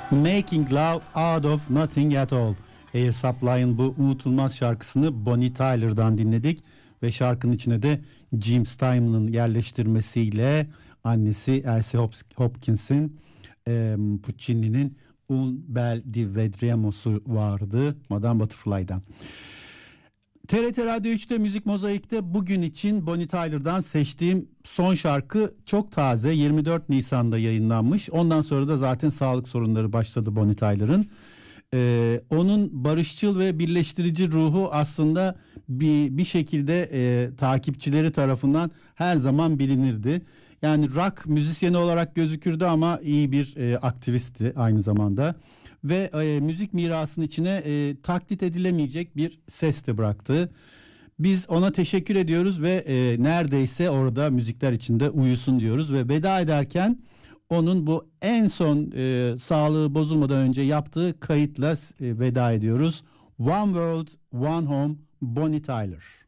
Making Love Out of Nothing at All. Air Supply'ın bu unutulmaz şarkısını Bonnie Tyler'dan dinledik ve şarkının içine de Jim Steinman'ın yerleştirmesiyle annesi Elsie Hopkins'in Puccini'nin Un bel di Vedremo'su vardı Madame Butterfly'dan. TRT Radyo 3'te Müzik Mozaik'te bugün için Bonnie Tyler'dan seçtiğim son şarkı çok taze, 24 Nisan'da yayınlanmış. Ondan sonra da zaten sağlık sorunları başladı Bonnie Tyler'ın. Onun barışçıl ve birleştirici ruhu aslında bir şekilde takipçileri tarafından her zaman bilinirdi. Yani rock müzisyeni olarak gözükürdü ama iyi bir aktivistti aynı zamanda. Ve müzik mirasının içine taklit edilemeyecek bir ses de bıraktı. Biz ona teşekkür ediyoruz ve neredeyse orada müzikler içinde uyusun diyoruz. Ve veda ederken onun bu en son sağlığı bozulmadan önce yaptığı kayıtla veda ediyoruz. One World, One Home, Bonnie Tyler.